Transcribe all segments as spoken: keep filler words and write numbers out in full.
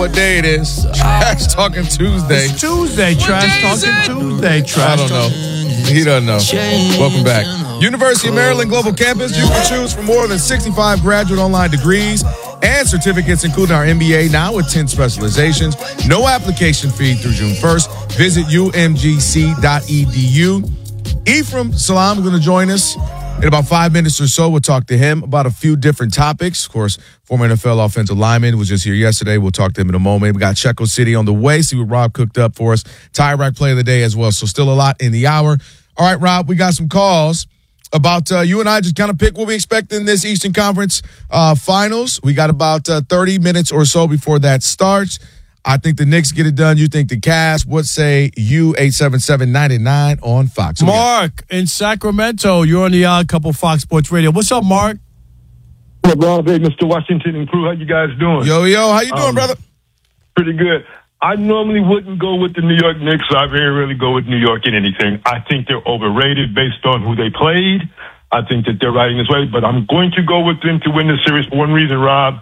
what day it is. Trash Talking Tuesday. It's Tuesday. Trash Talking Tuesday. Trash I don't know. He doesn't know. Welcome back. University of Maryland Global Campus. You can choose from more than sixty-five graduate online degrees and certificates, including our M B A, now with ten specializations. No application fee through June first. Visit U M G C dot E D U. Ephraim Salaam is going to join us in about five minutes or so. We'll talk to him about a few different topics. Of course, former N F L offensive lineman was just here yesterday. We'll talk to him in a moment. We got Checo City on the way. See what Rob cooked up for us. Tie Rack play of the day as well. So still a lot in the hour. All right, Rob, we got some calls about uh, you and I just kind of pick what we expect in this Eastern Conference uh, Finals. We got about uh, thirty minutes or so before that starts. I think the Knicks get it done. You think the Cavs? What say you? eight seven seven, nine nine on Fox. Who Mark in Sacramento. You're on the Odd Couple Fox Sports Radio. What's up, Mark? Well, Rob, hey, Mister Washington and crew, how you guys doing? Yo, yo, how you doing, um, brother? Pretty good. I normally wouldn't go with the New York Knicks. So I very rarely go with New York in anything. I think they're overrated based on who they played. I think that they're riding this way, but I'm going to go with them to win the series for one reason, Rob.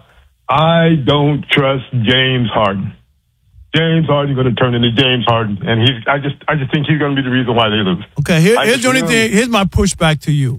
I don't trust James Harden. James Harden's going to turn into James Harden, and he's. I just, I just think he's going to be the reason why they lose. Okay, here, here's the only thing. Here's my pushback to you.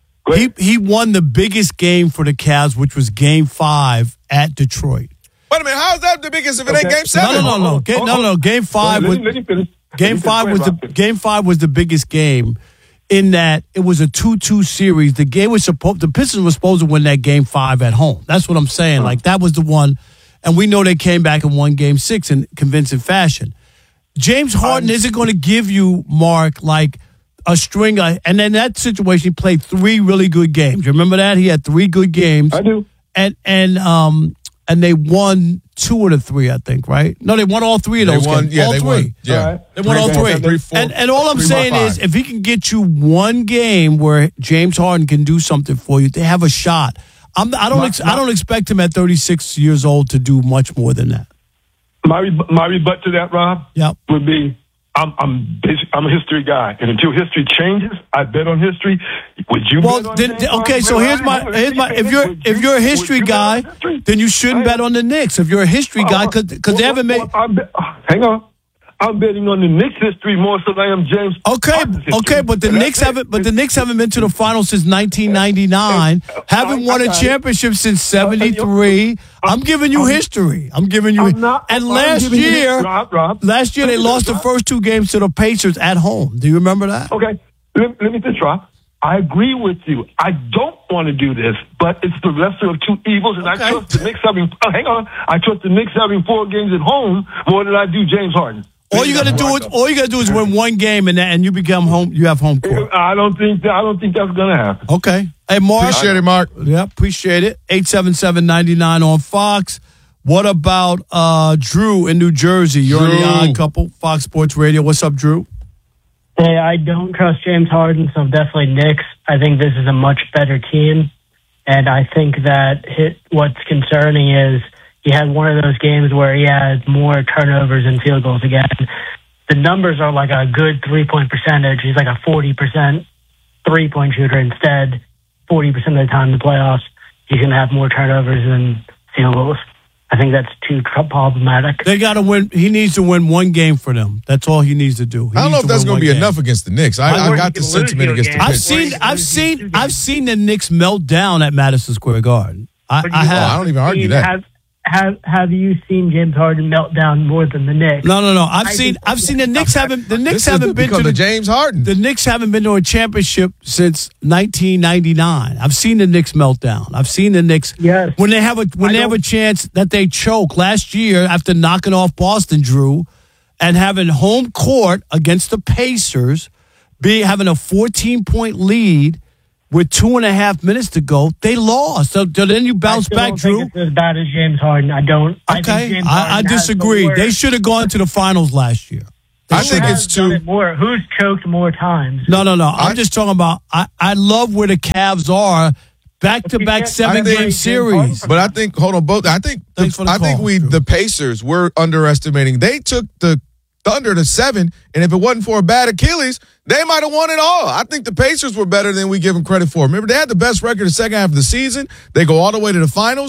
He he won the biggest game for the Cavs, which was Game Five at Detroit. Wait a minute, how is that the biggest if it Okay. ain't Game Seven? No, no, no, no. Game, no, no. Game Five was Game Five was the Game Five was the biggest game. In that it was a two two series. The game was supposed. The Pistons were supposed to win that Game Five at home. That's what I'm saying. Uh-huh. Like that was the one. And we know they came back and won Game Six in convincing fashion. James Harden um, isn't going to give you, Mark, like a string of, and in that situation, he played three really good games. You remember that? He had three good games. I do. And and um and they won two of the three, I think, right? No, they won all three of those they won, games. Yeah, all they three. Won, yeah, all right. They won all three. three four, and and all I'm three, saying four, is, if he can get you one game where James Harden can do something for you, they have a shot. I'm, I don't. My, Ex, I don't expect him at thirty-six years old to do much more than that. My my rebut to that, Rob, Yep. would be I'm I'm I'm a history guy, and until history changes, I bet on history. Would you? Well, bet on then, James okay. Harden? So here's my here's my. If you're if you're a history guy, then you shouldn't bet on the Knicks. If you're a history guy, because because they haven't made. I'm, hang on. I'm betting on the Knicks history more so than I am James. Okay, okay, but the Knicks haven't. But the Knicks haven't been to the finals since nineteen ninety-nine. Haven't won a championship since seventy-three. I'm giving you history. I'm giving you. And last year, last year they lost the first two games to the Pacers at home. Do you remember that? Okay, let, let me just Rob. I agree with you. I don't want to do this, but it's the lesser of two evils, and Okay. I trust the Knicks having. Oh, hang on, I trust the Knicks having four games at home more than I do James Harden. All you got to do is all you got to do is win one game, and that, and you become home. You have home court. I don't think I don't think that's going to happen. Okay. Hey, Mark. Appreciate it, Mark. Yeah, appreciate it. eight seven seven, nine nine on Fox. What about uh, Drew in New Jersey? You're Drew. on the Odd Couple, Fox Sports Radio. What's up, Drew? Hey, I don't trust James Harden, so definitely Knicks. I think this is a much better team, and I think that hit, what's concerning is he had one of those games where he had more turnovers and field goals again. The numbers are like a good three-point percentage. He's like a forty percent three-point shooter instead. forty percent of the time in the playoffs, he's going to have more turnovers than field goals. I think that's too problematic. They got to win. He needs to win one game for them. That's all he needs to do. He I don't know needs if to that's win going to be one enough game. against the Knicks. I, I got the sentiment against the game. I've Knicks. seen, I've seen, I've seen the Knicks melt down at Madison Square Garden. I, But I you- have. I don't even argue that. Have, have have you seen James Harden melt down more than the Knicks? No, no, no. I've I seen, think- I've seen the Knicks haven't. The Knicks This haven't has been become to the the James Harden. The Knicks haven't been to a championship since nineteen ninety-nine. I've seen the Knicks melt down. I've seen the Knicks Yes. when they have a when I they have a don't- chance that they choke. Last year, after knocking off Boston, Drew, and having home court against the Pacers, be having a fourteen point lead with two and a half minutes to go, they lost. So, so then you bounce I still back, don't Drew. think it's as bad as James Harden. I don't. I think Okay, James I, I Harden has the disagree. worst- They should have gone to the finals last year. They I should think have. it's done too. it more. Who's choked more times? No, no, no. I'm I- just talking about. I, I love where the Cavs are, back to back seven think- game series. But I think hold on, both. I think Thanks for the I think call, we Drew. the Pacers were underestimating. They took the Thunder to seven, and if it wasn't for a bad Achilles, they might have won it all. I think the Pacers were better than we give them credit for. Remember, they had the best record the second half of the season. They go all the way to the finals. They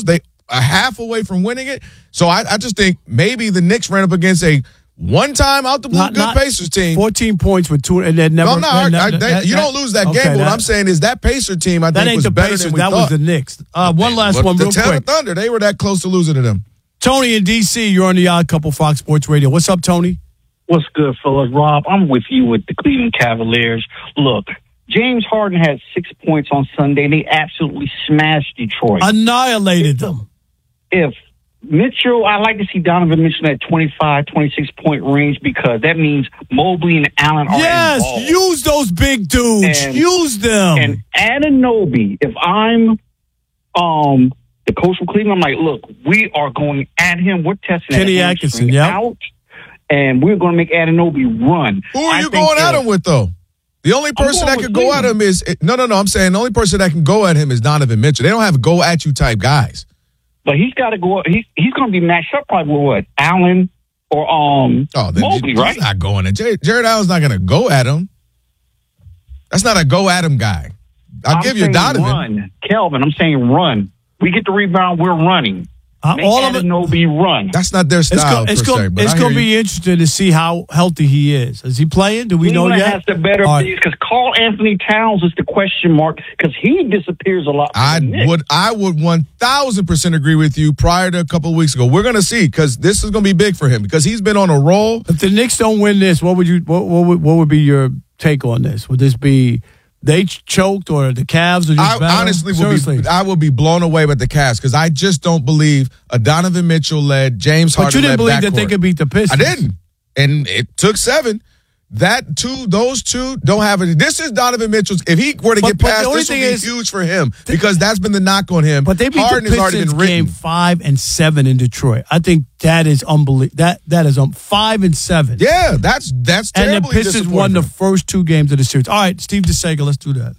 a half away from winning it. So I, I just think maybe the Knicks ran up against a one-time out the blue Not- good not Pacers team. fourteen points with two, and then never. No, I'm not. and I- that- they- that- you that- don't lose that okay, game. But what that- I'm saying is that Pacer team, I That think, ain't was the better Pacers. than we That thought. was the Knicks. Uh, one last But one, the real Tampa quick. Thunder, they were that close to losing to them. Tony in D C, you're on the Odd Couple Fox Sports Radio. What's up, Tony? What's good, fellas? Rob, I'm with you with the Cleveland Cavaliers. Look, James Harden had six points on Sunday, and they absolutely smashed Detroit. Annihilated them. If Mitchell, I like to see Donovan Mitchell at twenty-five, twenty-six point range because that means Mobley and Allen are Yes, involved. use those big dudes. And- use them. And Anunoby, if I'm um the coach from Cleveland, I'm like, look, we are going at him. We're testing Kenny that Atkinson, hamstring yep. out, and we're going to make Anunoby run. Who are I you think going at that- him with, though? The only person going that with can go at Cleveland. him is no, no, no. I'm saying the only person that can go at him is Donovan Mitchell. They don't have go at you type guys. But he's got to go. He's he's going to be matched up probably with what Allen or um Oh, then Mobley, he's right? not going at Jared, Jared Allen's not going to go at him. That's not a go at him guy. I'll I'm give you saying Donovan. Run, Kelvin. I'm saying run. We get the rebound. We're running. Uh, Make all of it. Anunoby run. That's not their It's style going it's per go, se. But it's I going to hear you. be interesting to see how healthy he is. Is he playing? Do we know Cleveland yet? has the better All right. piece because Carl Anthony Towns is the question mark because he disappears a lot. from I the Knicks. would I would one thousand percent agree with you prior to a couple of weeks ago. We're going to see because this is going to be big for him because he's been on a roll. If the Knicks don't win this, what would you? What, what would what would be your take on this? Would this be they choked or the Cavs are just I better? honestly will Seriously. be I will be blown away by the Cavs because I just don't believe a Donovan Mitchell led James Harden. But you didn't led believe that they backcourt. could beat the Pistons. I didn't, and it took seven. That two, those two don't have it. This is Donovan Mitchell's. If he were to But- get but the past, only this would thing be is- huge for him because that's been the knock on him. But they beat Harden the has already Pistons been written. game five and seven in Detroit. I think that is unbelievable. That that is um five and seven. Yeah, that's that's and terribly the Pistons won the disappointing. first two games of the series. All right, Steve DeSega, let's do that.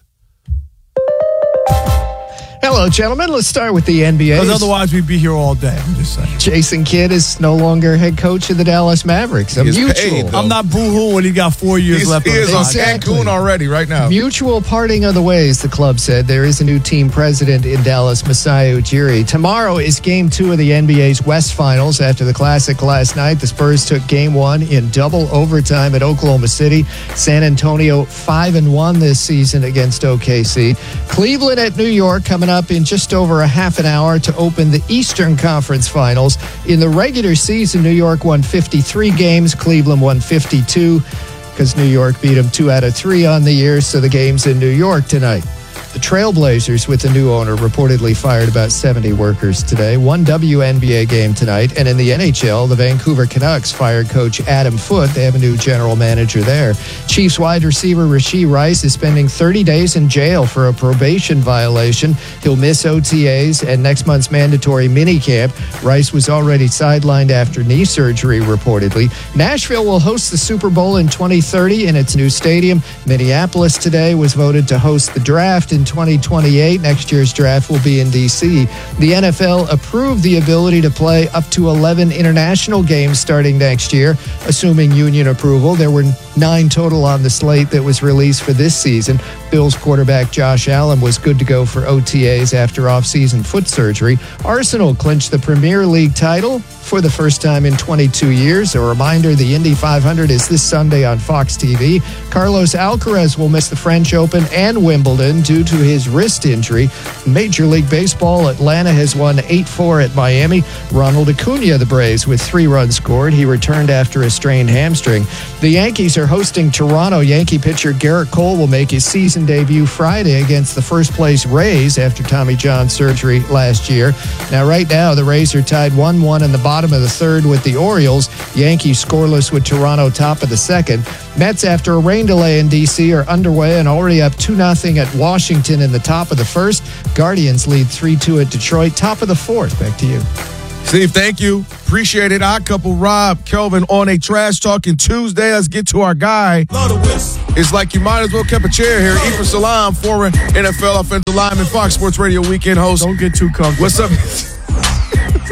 Hello, gentlemen. Let's start with the N B A. Because otherwise we'd be here all day. I'm just saying. Jason Kidd is no longer head coach of the Dallas Mavericks. A He is mutual, paid, though. I'm not boo-hooing when he got four years He's, left he on is the on contract. Exactly. Cancun already right now. mutual parting of the ways, the club said. There is a new team president in Dallas, Masai Ujiri. Tomorrow is game two of the N B A's West Finals. After the Classic last night, the Spurs took game one in double overtime at Oklahoma City. San Antonio five and one this season against O K C. Cleveland at New York coming up in just over a half an hour to open the Eastern Conference Finals. In the regular season, New York won fifty-three games, Cleveland won fifty-two because New York beat them two out of three on the year, so the game's in New York tonight. The Trailblazers, with the new owner, reportedly fired about seventy workers today. One W N B A game tonight. And in the N H L, the Vancouver Canucks fired coach Adam Foote. They have a new general manager there. Chiefs wide receiver Rashee Rice is spending thirty days in jail for a probation violation. He'll miss O T As and next month's mandatory minicamp. Rice was already sidelined after knee surgery, reportedly. Nashville will host the Super Bowl in twenty thirty in its new stadium. Minneapolis today was voted to host the draft in twenty twenty-eight. Next year's draft will be in D C. The N F L approved the ability to play up to eleven international games starting next year, assuming union approval. There were nine total on the slate that was released for this season. Bills quarterback Josh Allen was good to go for O T As after off-season foot surgery. Arsenal clinched the Premier League title for the first time in twenty-two years. A reminder, the Indy five hundred is this Sunday on Fox T V. Carlos Alcaraz will miss the French Open and Wimbledon due to his wrist injury. Major League Baseball, Atlanta has won eight four at Miami. Ronald Acuna, the Braves, with three runs scored. He returned after a strained hamstring. The Yankees are hosting Toronto. Yankee pitcher Garrett Cole will make his season debut Friday against the first-place Rays after Tommy John surgery last year. Now, right now, the Rays are tied one one in the bottom of the third with the Orioles. Yankees scoreless with Toronto top of the second. Mets, after a rain delay in D C, are underway and already up two nothing at Washington in the top of the first. Guardians lead three two at Detroit, top of the fourth. Back to you. Steve, thank you. Appreciate it. Odd couple Rob, Kelvin on a Trash Talking Tuesday. Let's get to our guy. It's like you might as well kept a chair here. Efer Salam, former N F L offensive lineman, Fox Sports Radio weekend host. Don't get too comfortable. What's up?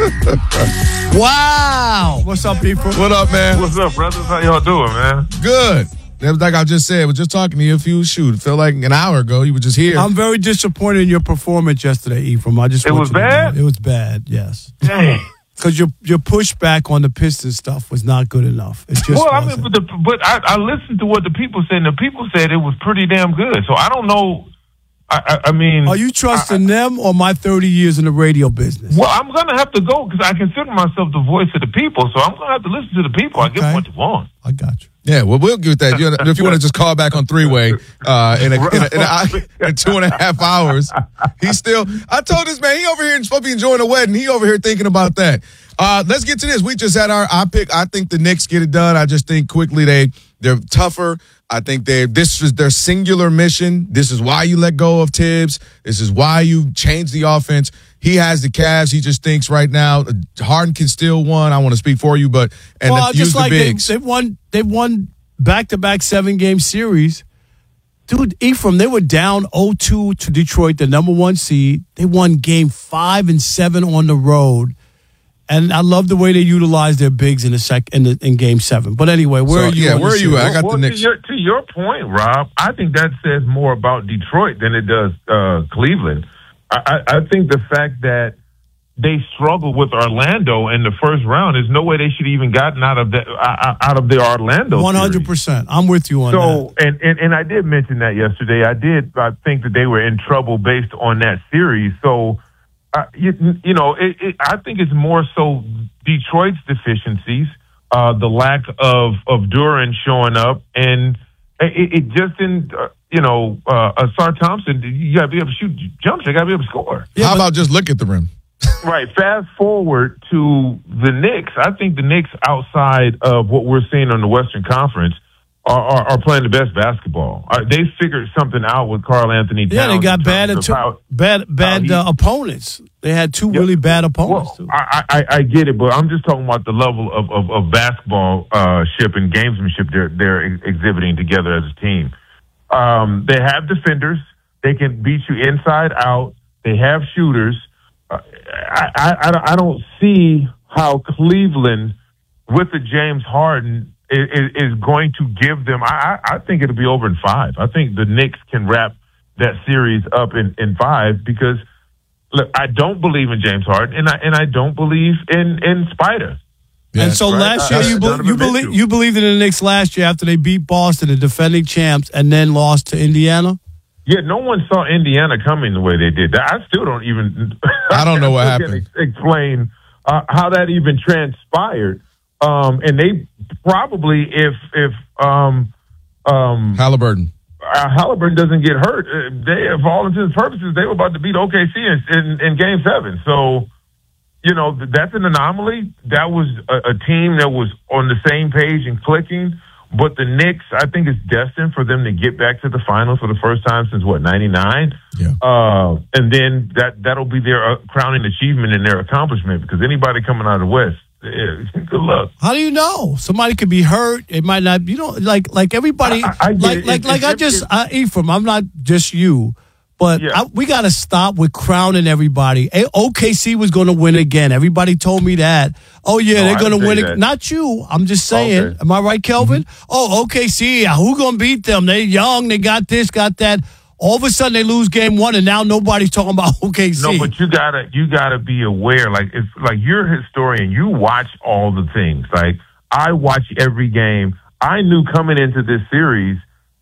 Wow. What's up, people? What up, man? What's up, brothers? How y'all doing, man? Good. That was like I just said. I was just talking to you a few shoot. It felt like an hour ago. You were just here. I'm very disappointed in your performance yesterday, Ephraim. I just it want was you to bad. know. It was bad. Yes. Dang. Because your your pushback on the Pistons stuff was not good enough. It just well, wasn't. I mean, but, the, but I, I listened to what the people said, and the people said it was pretty damn good. So I don't know. I, I, I mean, are you trusting I, them or my thirty years in the radio business? Well, I'm going to have to go because I consider myself the voice of the people. So I'm going to have to listen to the people. I Okay. give them what they want. I got you. Yeah, well, we'll get that. You know, if you want to just call back on three-way uh, in, a, in, a, in, a, in two and a half hours, he's still. I told this man he over here supposed to be enjoying a wedding. He over here thinking about that. Uh, let's get to this. We just had our. I pick. I think the Knicks get it done. I just think quickly they they're tougher. I think they this is their singular mission. This is why you let go of Tibbs. This is why you change the offense. He has the Cavs. He just thinks right now Harden can still win. I want to speak for you, but and well, use just the like bigs. They, they've won. They've won back-to-back seven-game series. Dude, Ephraim, they were down oh two to Detroit, the number one seed. They won game five and seven on the road. And I love the way they utilized their bigs in the sec in, the, in game seven. But anyway, where So, are you? yeah, on where this are you year? at? I got well, the Knicks. To your, to your point, Rob, I think that says more about Detroit than it does uh, Cleveland. I, I, I think the fact that they struggled with Orlando in the first round, there's no way they should have even gotten out of the uh, out of the Orlando. One hundred percent. I'm with you on so, that. So, and, and and I did mention that yesterday. I did. I think that they were in trouble based on that series. So, uh, you, you know, it, it, I think it's more so Detroit's deficiencies, uh, the lack of of Duran showing up, and it, it just didn't. Uh, you know, uh, Asar Thompson, you got to be able to shoot jumps. You got to be able to score. Yeah, How but- about just look at the rim? Right. Fast forward to the Knicks. I think the Knicks, outside of what we're seeing on the Western Conference, are, are, are playing the best basketball. Uh, they figured something out with Karl Anthony Towns. Yeah, they got in bad terms atu- of how- bad bad he- uh, opponents. They had two Yeah. really bad opponents. Well, too. I, I, I get it, but I'm just talking about the level of, of, of basketball uh, ship and gamesmanship they're, they're ex- exhibiting together as a team. Um, they have defenders. They can beat you inside out. They have shooters. Uh, I, I, I don't see how Cleveland, with the James Harden, is, is going to give them. I, I think it'll be over in five. I think the Knicks can wrap that series up in, in five because look, I don't believe in James Harden, and I and I don't believe in in Spider. And so right. last Uh, year, you, be, Donovan you, believe, Mitchell. you believed in the Knicks last year after they beat Boston, the defending champs, and then lost to Indiana? Yeah, no one saw Indiana coming the way they did. I still don't even. I don't know what I still happened. can't Explain uh, how that even transpired. Um, and they probably, if if um, um, Halliburton. uh, Halliburton doesn't get hurt, uh, they, for all intents and purposes, they were about to beat O K C in, in, in Game Seven. So, you know, that's an anomaly. That was a, a team that was on the same page and clicking. But the Knicks, I think, is destined for them to get back to the finals for the first time since what ninety-nine. Yeah. Uh, and then that that'll be their uh, crowning achievement and their accomplishment because anybody coming out of the West, yeah, good luck. How do you know? Somebody could be hurt. It might not. You know, like like everybody. I- I get like it. like It- like it- I it- just it- uh, Ephraim. I'm not just you, but Yeah. I, we got to stop with crowning everybody. A- O K C was going to win again. Everybody told me that. Oh yeah, No, they're I going to didn't win say it. that. Not you. I'm just saying. Okay. Am I right, Kelvin? Oh, O K C. Who going to beat them? They young. They got this. Got that. All of a sudden they lose game one, and now nobody's talking about O K C. No, but you gotta you gotta be aware. Like it's like you're a historian. You watch all the things. Like I watch every game. I knew coming into this series,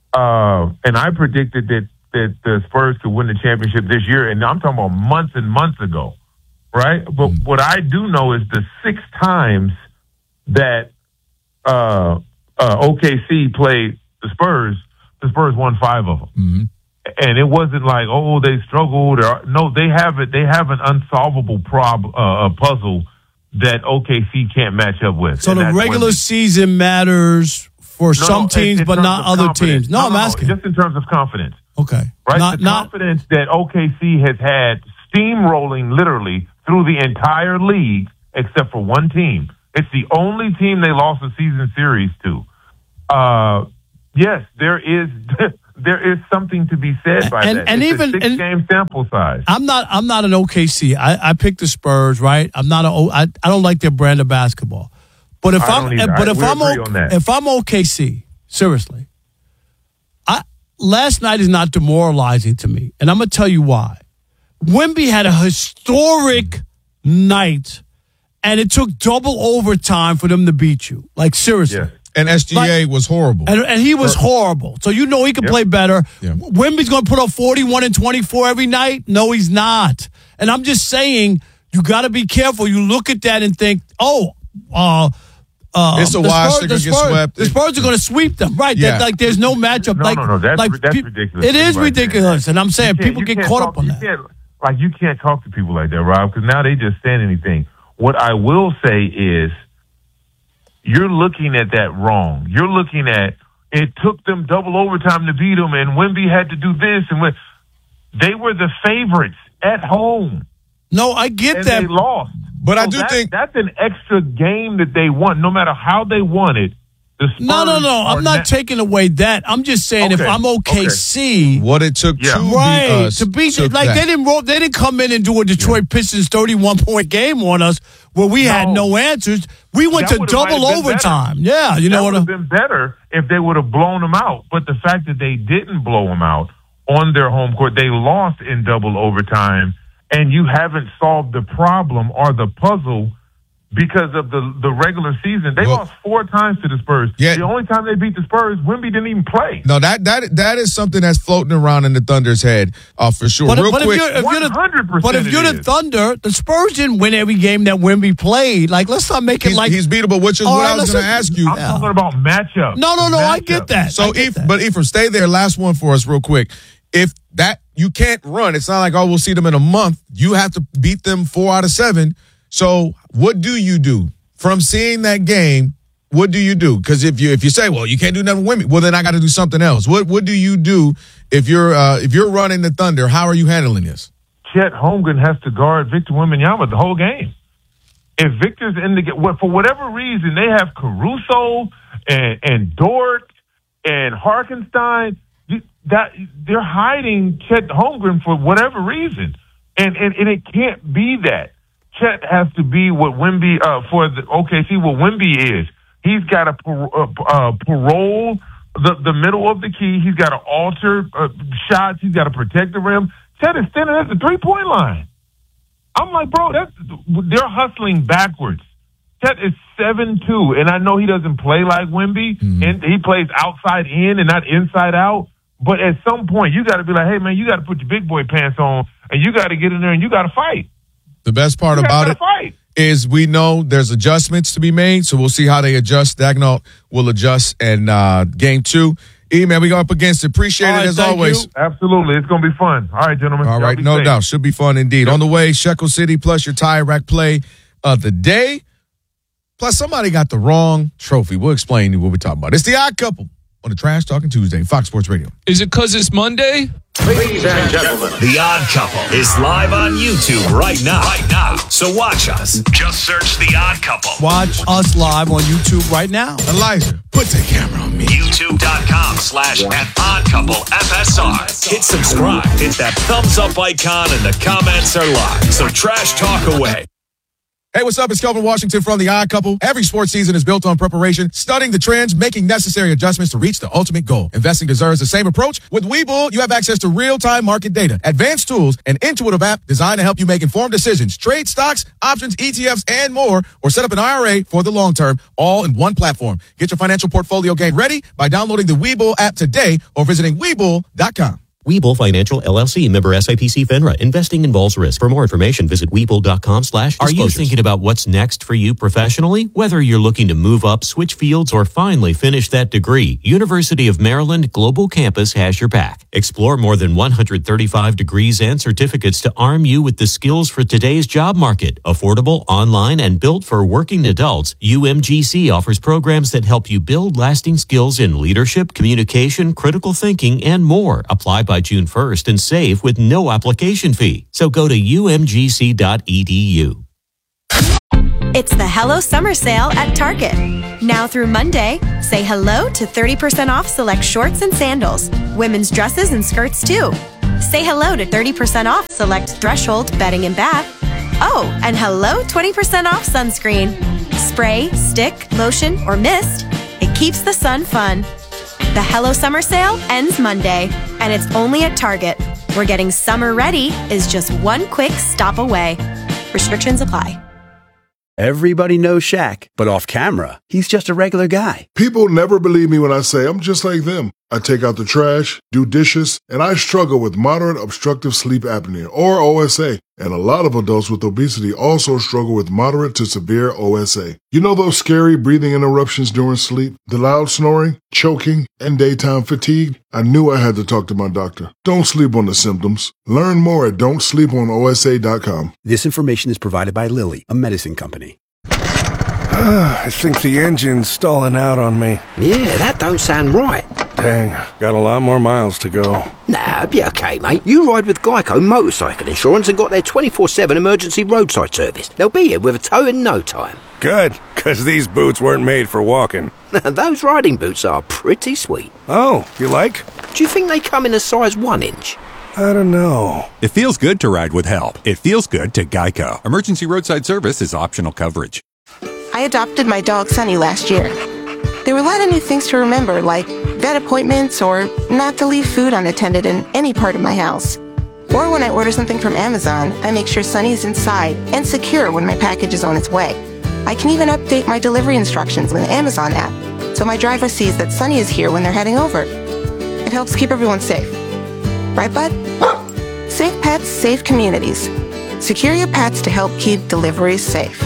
uh, and I predicted that that the Spurs could win the championship this year. And I'm talking about months and months ago, right? But Mm-hmm. what I do know is the six times that uh, uh, O K C played the Spurs, the Spurs won five of them. Mm-hmm. And it wasn't like, oh, they struggled. Or no, they have it. They have an unsolvable prob uh, a puzzle that O K C can't match up with. so And the that's regular when- season matters for No, some no, in- teams, in but terms not of other confidence. teams. No, I'm no, asking. Just in terms of confidence, Okay. right? Not the not confidence that O K C has had steamrolling literally through the entire league, except for one team. It's the only team they lost a season series to. Uh, yes, there is. There is something to be said by And- that. and it's even- a six and- game sample size. I'm not I'm not an O K C. I, I picked the Spurs, right? I'm not a O- I, I don't like their brand of basketball. But if I I'm don't either. but I- if we I'm agree o, on that. if I'm O K C, seriously, last night is not demoralizing to me, and I'm going to tell you why. Wemby had a historic night, and it took double overtime for them to beat you. Like, seriously. Yeah. And S G A like, was horrible. And, and he was horrible. So you know he can yep. play better. Yeah. Wemby's going to put up forty-one and twenty-four every night? No, he's not. And I'm just saying, you got to be careful. You look at that and think, oh, uh, uh, it's a wash. They're going to get swept. The Spurs are going to sweep them. Right. Yeah. Like, there's no matchup. No, like, no, no. That's, like, that's ridiculous. It is right ridiculous. there. And I'm saying people get caught talk, up on that. Like, you can't talk to people like that, Rob, because now they just saying anything. What I will say is, you're looking at that wrong. You're looking at it took them double overtime to beat them, and Wemby had to do this, and when they were the favorites at home. No, I get and that. They lost, but so I do that, think that's an extra game that they won. No matter how they won it. The Spurs no, no, no. I'm not na- taking away that. I'm just saying okay. if I'm O K C, okay. what it took yeah. to right beat us to beat took like that. they didn't roll, they didn't come in and do a Detroit yeah. Pistons thirty-one point game on us where we no. had no answers. We went that to double overtime. Better. Yeah, you that know what? Would have been better if they would have blown them out. But the fact that they didn't blow them out on their home court, they lost in double overtime, and you haven't solved the problem or the puzzle. Because of the, the regular season, they well, lost four times to the Spurs. Yeah. The only time they beat the Spurs, Wemby didn't even play. No, that that that is something that's floating around in the Thunder's head, uh, for sure. But, Real but quick, if you're, if you're the, but if you're the is. Thunder, the Spurs didn't win every game that Wemby played. Like, let's not make it he's, like he's beatable, which is what right, I was going to ask you. I'm yeah. talking about matchup. No, no, no. matchup. I get that. So, get if that. but Ephraim, stay there. Last one for us, real quick. If that you can't run, it's not like oh we'll see them in a month. You have to beat them four out of seven. So, what do you do? From seeing that game, what do you do? Because if you if you say, well, you can't do nothing with me, well, then I got to do something else. What what do you do if you're uh, if you're running the Thunder? How are you handling this? Chet Holmgren has to guard Victor Wembanyama the whole game. If Victor's in the game, for whatever reason, they have Caruso and, and Dort and Harkenstein. That they're hiding Chet Holmgren for whatever reason, and and, and it can't be that. Chet has to be what Wemby uh, for the O K C. What Wemby is, he's got to par- uh, uh, parole the the middle of the key. He's got to alter uh, shots. He's got to protect the rim. Chet is standing at the three point line. I'm like, bro, that's they're hustling backwards. Chet is seven two, and I know he doesn't play like Wemby, mm-hmm. and he plays outside in and not inside out. But at some point, you got to be like, hey man, you got to put your big boy pants on, and you got to get in there and you got to fight. The best part you about it fight. is we know there's adjustments to be made, so we'll see how they adjust. Dagnall will adjust in uh, game two. E, man, we go up against it. Appreciate All it right, as thank always. you. Absolutely. It's going to be fun. All right, gentlemen. All Y'all right, be no safe. doubt. Should be fun indeed. Yep. On the way, Shekel City plus your tie rack play of the day. Plus, somebody got the wrong trophy. We'll explain what we're talking about. It's the Odd Couple on the Trash Talking Tuesday, Fox Sports Radio. Is it because it's Monday? Ladies and gentlemen, The Odd Couple is live on YouTube right now. Right now. So watch us. Just search The Odd Couple. Watch us live on YouTube right now. Elijah, put the camera on me. YouTube.com slash Odd Couple F S R. Hit subscribe. Hit that thumbs up icon and the comments are live. So trash talk away. Hey, what's up? It's Kelvin Washington from The Odd Couple. Every sports season is built on preparation, studying the trends, making necessary adjustments to reach the ultimate goal. Investing deserves the same approach. With Webull, you have access to real-time market data, advanced tools, an intuitive app designed to help you make informed decisions, trade stocks, options, E T Fs, and more, or set up an I R A for the long term, all in one platform. Get your financial portfolio game ready by downloading the Webull app today or visiting Webull dot com. Webull Financial, L L C, member S I P C FINRA. Investing involves risk. For more information, visit Webull.com slash disclosures. Are you thinking about what's next for you professionally? Whether you're looking to move up, switch fields, or finally finish that degree, University of Maryland Global Campus has your back. Explore more than one hundred thirty-five degrees and certificates to arm you with the skills for today's job market. Affordable, online, and built for working adults, U M G C offers programs that help you build lasting skills in leadership, communication, critical thinking, and more. Apply by June first and save with no application fee. So go to U M G C dot E D U. It's the Hello Summer Sale at Target. Now through Monday, say hello to thirty percent off select shorts and sandals, women's dresses and skirts too. Say hello to thirty percent off select Threshold bedding and bath. Oh, and hello twenty percent off sunscreen. Spray, stick, lotion, or mist. It keeps the sun fun. The Hello Summer Sale ends Monday, and it's only at Target, where getting summer ready is just one quick stop away. Restrictions apply. Everybody knows Shaq, but off camera, he's just a regular guy. People never believe me when I say I'm just like them. I take out the trash, do dishes, and I struggle with moderate obstructive sleep apnea, or O S A. And a lot of adults with obesity also struggle with moderate to severe O S A. You know those scary breathing interruptions during sleep, the loud snoring, choking, and daytime fatigue? I knew I had to talk to my doctor. Don't sleep on the symptoms. Learn more at don't sleep on O S A dot com. This information is provided by Lilly, a medicine company. I think the engine's stalling out on me. Yeah, that don't sound right. Dang, got a lot more miles to go. Nah, be okay, mate. You ride with Geico Motorcycle Insurance and got their twenty-four seven emergency roadside service. They'll be here with a tow in no time. Good, because these boots weren't made for walking. Those riding boots are pretty sweet. Oh, you like? Do you think they come in a size one inch? I don't know. It feels good to ride with help. It feels good to Geico. Emergency roadside service is optional coverage. I adopted my dog Sunny last year. There were a lot of new things to remember, like vet appointments or not to leave food unattended in any part of my house. Or when I order something from Amazon, I make sure Sunny is inside and secure when my package is on its way. I can even update my delivery instructions with the Amazon app, so my driver sees that Sunny is here when they're heading over. It helps keep everyone safe. Right, bud? Safe pets, safe communities. Secure your pets to help keep deliveries safe.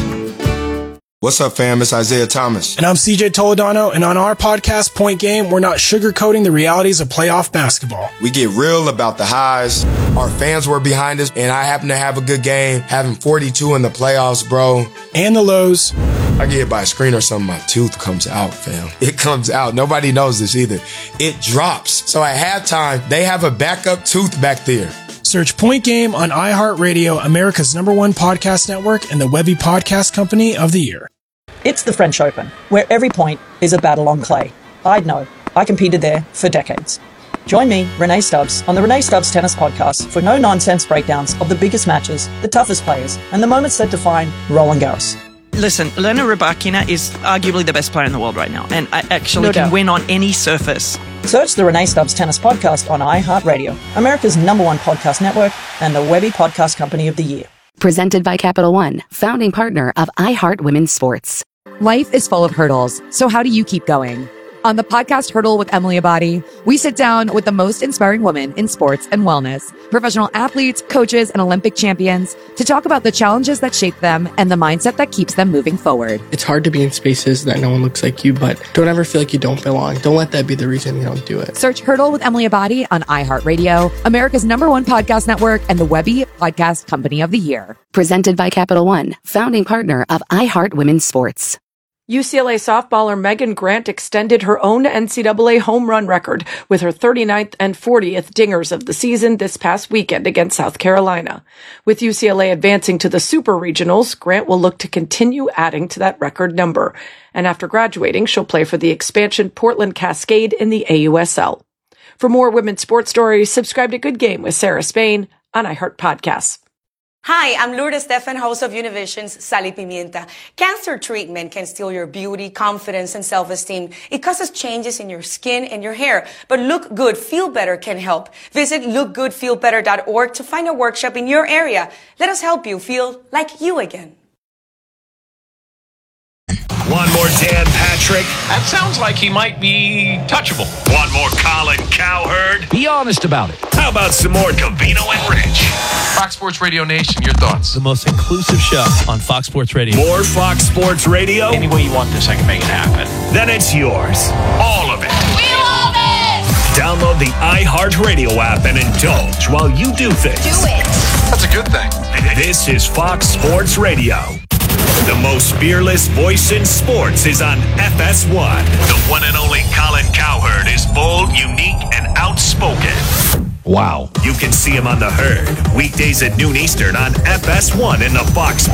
What's up, fam? It's Isaiah Thomas. And I'm C J Toledano, and on our podcast, Point Game, we're not sugarcoating the realities of playoff basketball. We get real about the highs. Our fans were behind us, and I happen to have a good game, having forty-two in the playoffs, bro. And the lows. I get hit by a screen or something, my tooth comes out, fam. It comes out. Nobody knows this either. It drops. So at halftime, they have a backup tooth back there. Search Point Game on iHeartRadio, America's number one podcast network, and the Webby Podcast Company of the Year. It's the French Open, where every point is a battle on clay. I'd know. I competed there for decades. Join me, Renee Stubbs, on the Renee Stubbs Tennis Podcast for no-nonsense breakdowns of the biggest matches, the toughest players, and the moments that define Roland Garros. Listen, Elena Rybakina is arguably the best player in the world right now, and I actually No can doubt. win on any surface. Search the Renee Stubbs Tennis Podcast on iHeartRadio, America's number one podcast network, and the Webby Podcast Company of the Year. Presented by Capital One, founding partner of iHeart Women's Sports. Life is full of hurdles, so how do you keep going? On the podcast Hurdle with Emily Abadi, we sit down with the most inspiring women in sports and wellness, professional athletes, coaches, and Olympic champions to talk about the challenges that shape them and the mindset that keeps them moving forward. It's hard to be in spaces that no one looks like you, but don't ever feel like you don't belong. Don't let that be the reason you don't do it. Search Hurdle with Emily Abadi on iHeartRadio, America's number one podcast network, and the Webby Podcast Company of the Year. Presented by Capital One, founding partner of iHeart Women's Sports. U C L A softballer Megan Grant extended her own N C double A home run record with her thirty-ninth and fortieth dingers of the season this past weekend against South Carolina. With U C L A advancing to the Super Regionals, Grant will look to continue adding to that record number. And after graduating, she'll play for the expansion Portland Cascade in the A U S L. For more women's sports stories, subscribe to Good Game with Sarah Spain on iHeart Podcasts. Hi, I'm Lourdes Stefan, host of Univision's Sal y Pimienta. Cancer treatment can steal your beauty, confidence, and self-esteem. It causes changes in your skin and your hair. But Look Good, Feel Better can help. Visit look good feel better dot org to find a workshop in your area. Let us help you feel like you again. One more Dan Patrick. That sounds like he might be touchable. One more Colin Cowherd. Be honest about it. How about some more Covino and Rich? Fox Sports Radio Nation, your thoughts? The most inclusive show on Fox Sports Radio. More Fox Sports Radio? Any way you want this, I can make it happen. Then it's yours. All of it. We love it! Download the iHeartRadio app and indulge while you do things. Do it. That's a good thing. This is Fox Sports Radio. The most fearless voice in sports is on F S one. The one and only Colin Cowherd is bold, unique, and outspoken. Wow. You can see him on The Herd, weekdays at noon Eastern on F S one in the Fox